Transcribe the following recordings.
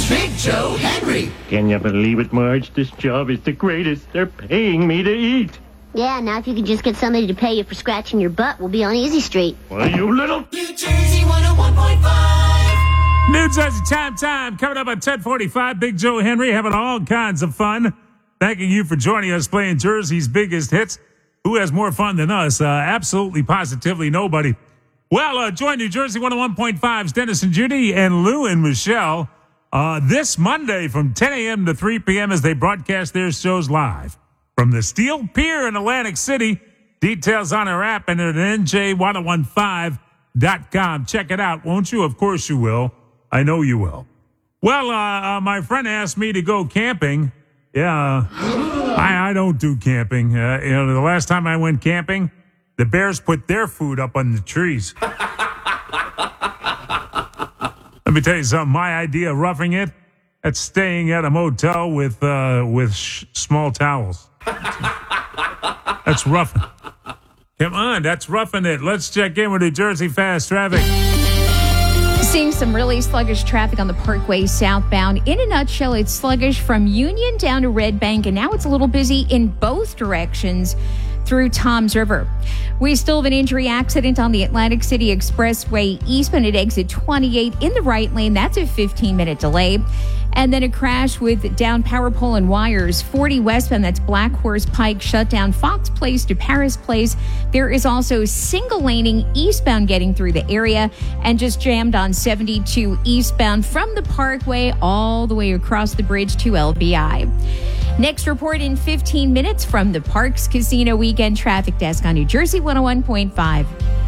Big Joe Henry. Can you believe it, Marge? This job is the greatest. They're paying me to eat. Yeah, now if you could just get somebody to pay you for scratching your butt, we'll be on Easy Street. Well, you little... New Jersey 101.5. New Jersey time. Coming up at 10:45, Big Joe Henry having all kinds of fun. Thanking you for joining us playing Jersey's biggest hits. Who has more fun than us? Absolutely, positively nobody. Well, join New Jersey 101.5's Dennis and Judy and Lou and Michelle this Monday from 10 a.m. to 3 p.m. as they broadcast their shows live from the Steel Pier in Atlantic City. Details on our app and at NJ1015.com. Check it out, won't you? Of course you will. I know you will. Well, my friend asked me to go camping. Yeah, I don't do camping. The last time I went camping, the bears put their food up on the trees. Let me tell you something. My idea of roughing it, that's staying at a motel with small towels. That's roughing. Come on, that's roughing it. Let's check in with New Jersey Fast Traffic. Seeing some really sluggish traffic on the Parkway southbound. In a nutshell, it's sluggish from Union down to Red Bank, and now it's a little busy in both directions through Toms River. We still have an injury accident on the Atlantic City Expressway eastbound at exit 28 in the right lane. That's a 15-minute delay. And then a crash with down power pole and wires. 40 westbound, that's Black Horse Pike, shut down Fox Place to Paris Place. There is also single laning eastbound getting through the area and just jammed on 72 eastbound from the Parkway all the way across the bridge to LBI. Next report in 15 minutes from the Parks Casino Weekend Traffic Desk on New Jersey 101.5.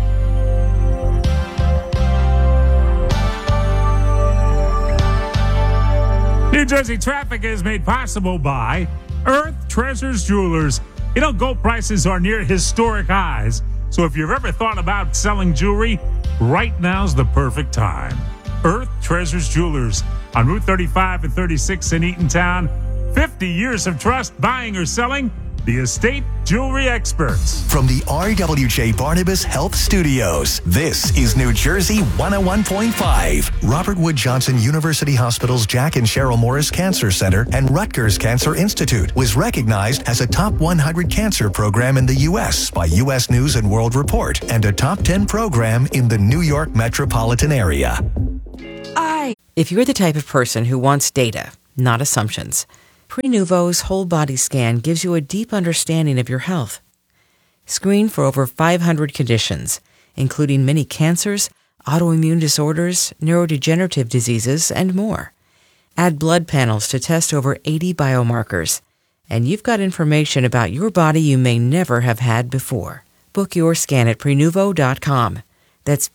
New Jersey traffic is made possible by Earth Treasures Jewelers. Gold prices are near historic highs. So if you've ever thought about selling jewelry, right now's the perfect time. Earth Treasures Jewelers on Route 35 and 36 in Eatontown. 50 years of trust, buying or selling. The estate jewelry experts. From the RWJ Barnabas Health Studios, this is New Jersey 101.5. Robert Wood Johnson University Hospital's Jack and Cheryl Morris Cancer Center and Rutgers Cancer Institute was recognized as a top 100 cancer program in the U.S. by U.S. News and World Report and a top 10 program in the New York metropolitan area. If you're the type of person who wants data, not assumptions, Prenuvo's whole body scan gives you a deep understanding of your health. Screen for over 500 conditions, including many cancers, autoimmune disorders, neurodegenerative diseases, and more. Add blood panels to test over 80 biomarkers, and you've got information about your body you may never have had before. Book your scan at Prenuvo.com. That's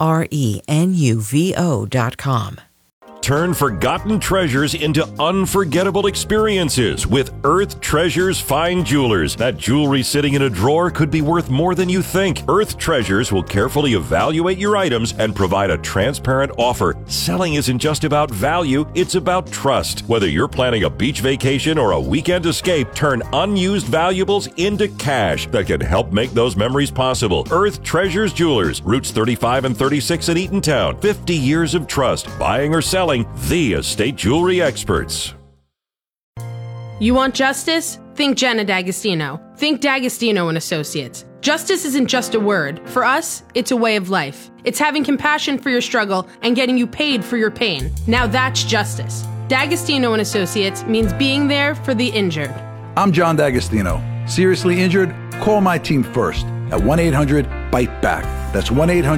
Prenuvo.com. Turn forgotten treasures into unforgettable experiences with Earth Treasures Fine Jewelers. That jewelry sitting in a drawer could be worth more than you think. Earth Treasures will carefully evaluate your items and provide a transparent offer. Selling isn't just about value, it's about trust. Whether you're planning a beach vacation or a weekend escape, turn unused valuables into cash that can help make those memories possible. Earth Treasures Jewelers, Routes 35 and 36 in Eatontown. 50 years of trust, buying or selling. The estate jewelry experts. You want justice? Think Jenna D'Agostino. Think D'Agostino and Associates. Justice isn't just a word. For us, it's a way of life. It's having compassion for your struggle and getting you paid for your pain. Now that's justice. D'Agostino and Associates means being there for the injured. I'm John D'Agostino. Seriously injured? Call my team first at 1-800-BITE-BACK. That's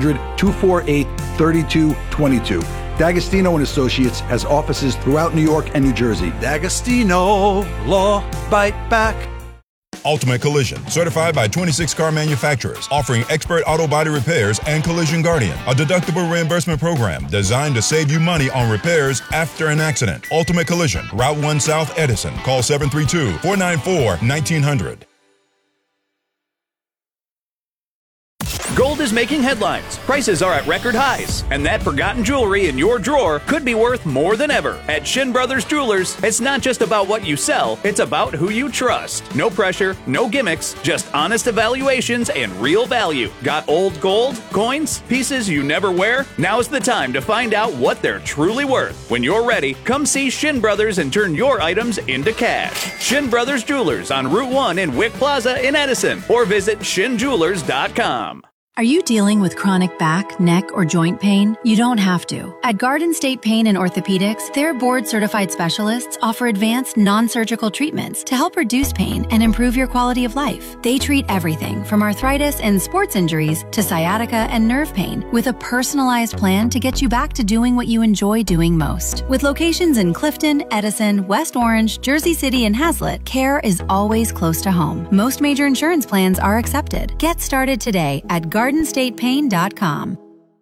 1-800-248-3222. D'Agostino and Associates has offices throughout New York and New Jersey. D'Agostino Law Bite Back. Ultimate Collision, certified by 26 car manufacturers, offering expert auto body repairs and Collision Guardian, a deductible reimbursement program designed to save you money on repairs after an accident. Ultimate Collision, Route 1 South Edison. Call 732-494-1900. Gold is making headlines. Prices are at record highs. And that forgotten jewelry in your drawer could be worth more than ever. At Shin Brothers Jewelers, it's not just about what you sell, it's about who you trust. No pressure, no gimmicks, just honest evaluations and real value. Got old gold, coins, pieces you never wear? Now's the time to find out what they're truly worth. When you're ready, come see Shin Brothers and turn your items into cash. Shin Brothers Jewelers on Route 1 in Wick Plaza in Edison, or visit shinjewelers.com. Are you dealing with chronic back, neck, or joint pain? You don't have to. At Garden State Pain and Orthopedics, their board-certified specialists offer advanced non-surgical treatments to help reduce pain and improve your quality of life. They treat everything from arthritis and sports injuries to sciatica and nerve pain with a personalized plan to get you back to doing what you enjoy doing most. With locations in Clifton, Edison, West Orange, Jersey City, and Hazlet, care is always close to home. Most major insurance plans are accepted. Get started today at GardenStatePain.com.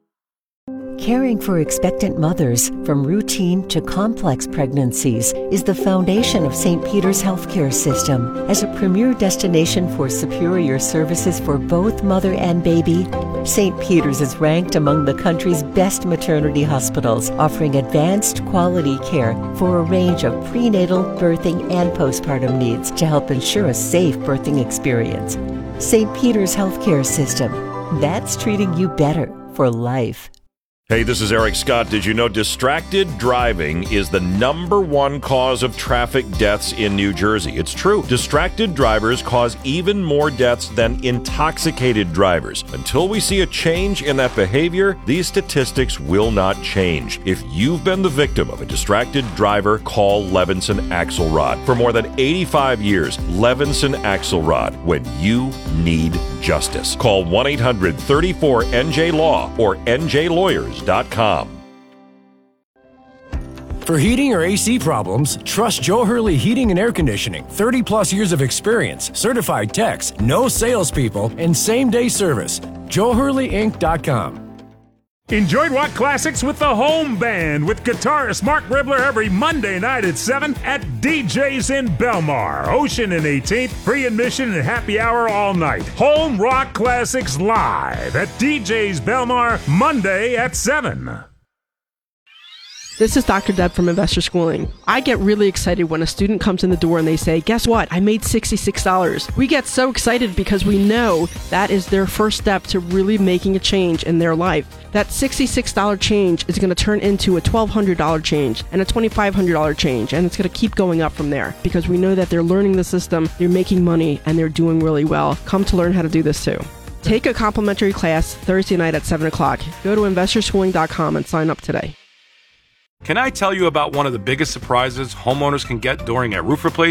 Caring for expectant mothers, from routine to complex pregnancies, is the foundation of St. Peter's Healthcare System. As a premier destination for superior services for both mother and baby, St. Peter's is ranked among the country's best maternity hospitals, offering advanced quality care for a range of prenatal, birthing, and postpartum needs to help ensure a safe birthing experience. St. Peter's Healthcare System. That's treating you better for life. Hey, this is Eric Scott. Did you know distracted driving is the #1 cause of traffic deaths in New Jersey? It's true. Distracted drivers cause even more deaths than intoxicated drivers. Until we see a change in that behavior, these statistics will not change. If you've been the victim of a distracted driver, call Levinson Axelrod. For more than 85 years, Levinson Axelrod, when you need justice. Call 1-800-34-NJ-LAW or NJLawyers.com. For heating or AC problems, trust Joe Hurley Heating and Air Conditioning. 30 plus years of experience, certified techs, no salespeople, and same-day service. JoeHurleyInc.com. Enjoy rock classics with the Home Band with guitarist Mark Ribler every Monday night at 7 at DJ's in Belmar. Ocean and 18th, free admission and happy hour all night. Home Rock Classics live at DJ's Belmar, Monday at 7. This is Dr. Deb from Investor Schooling. I get really excited when a student comes in the door and they say, guess what? I made $66. We get so excited because we know that is their first step to really making a change in their life. That $66 change is going to turn into a $1,200 change and a $2,500 change, and it's going to keep going up from there because we know that they're learning the system, they're making money, and they're doing really well. Come to learn how to do this too. Take a complimentary class Thursday night at 7 o'clock. Go to investorschooling.com and sign up today. Can I tell you about one of the biggest surprises homeowners can get during a roof replacement?